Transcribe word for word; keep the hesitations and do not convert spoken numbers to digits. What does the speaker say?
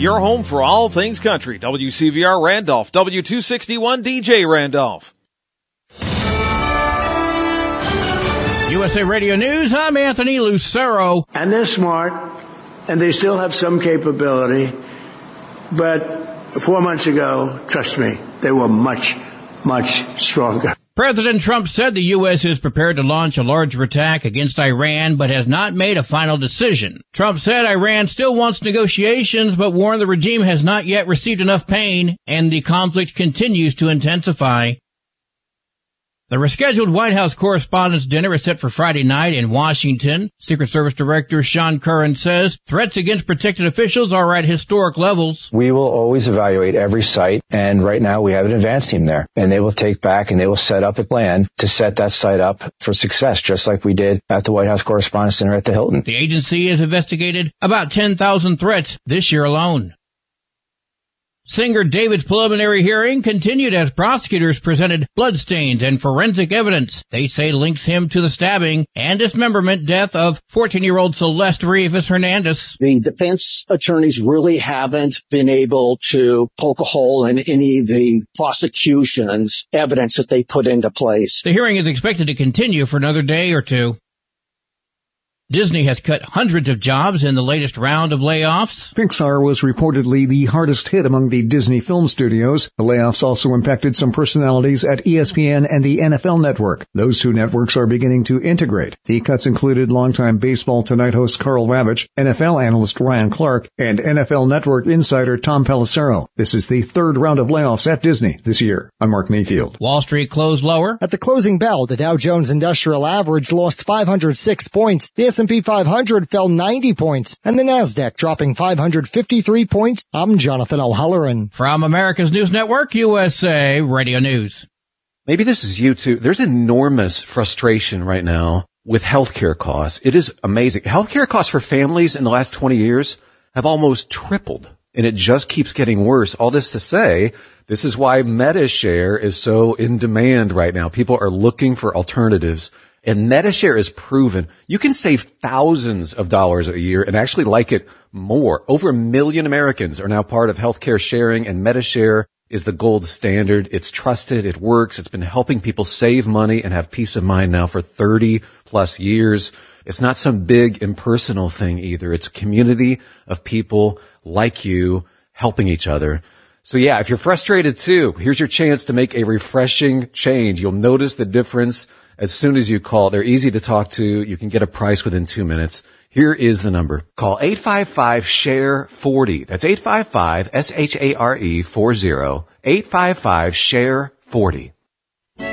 Your home for all things country. W C V R Randolph, W two sixty-one D J Randolph. U S A Radio News, I'm Anthony Lucero. And they're smart, and they still have some capability. But four months ago, trust me, they were much, much stronger. President Trump said the U S is prepared to launch a larger attack against Iran, but has not made a final decision. Trump said Iran still wants negotiations, but warned the regime has not yet received enough pain, and the conflict continues to intensify. The rescheduled White House Correspondents' Dinner is set for Friday night in Washington. Secret Service Director Sean Curran says threats against protected officials are at historic levels. We will always evaluate every site, and right now we have an advance team there, and they will take back and they will set up a plan to set that site up for success, just like we did at the White House Correspondents' Dinner at the Hilton. The agency has investigated about ten thousand threats this year alone. Singer David's preliminary hearing continued as prosecutors presented bloodstains and forensic evidence they say links him to the stabbing and dismemberment death of fourteen-year-old Celeste Rivas Hernandez. The defense attorneys really haven't been able to poke a hole in any of the prosecution's evidence that they put into place. The hearing is expected to continue for another day or two. Disney has cut hundreds of jobs in the latest round of layoffs. Pixar was reportedly the hardest hit among the Disney film studios. The layoffs also impacted some personalities at E S P N and the N F L Network. Those two networks are beginning to integrate. The cuts included longtime Baseball Tonight host Carl Ravitch, N F L analyst Ryan Clark, and N F L Network insider Tom Pelissero. This is the third round of layoffs at Disney this year. I'm Mark Mayfield. Wall Street closed lower. At the closing bell, the Dow Jones Industrial Average lost five hundred six points. The S and P five hundred fell ninety points, and the Nasdaq dropping five hundred fifty-three points. I'm Jonathan O'Halloran. From America's News Network, U S A Radio News. Maybe this is you too. There's enormous frustration right now with healthcare costs. It is amazing. Healthcare costs for families in the last twenty years have almost tripled, and it just keeps getting worse. All this to say, this is why MediShare is so in demand right now. People are looking for alternatives. And MediShare is proven you can save thousands of dollars a year and actually like it more. Over a million Americans are now part of healthcare sharing, and MediShare is the gold standard. It's trusted. It works. It's been helping people save money and have peace of mind now for thirty plus years. It's not some big impersonal thing either. It's a community of people like you helping each other. So yeah, if you're frustrated too, here's your chance to make a refreshing change. You'll notice the difference as soon as you call. They're easy to talk to. You can get a price within two minutes. Here is the number. Call eight five five, S H A R E, forty. That's eight five five, S H A R E, forty. eight five five, S H A R E, forty.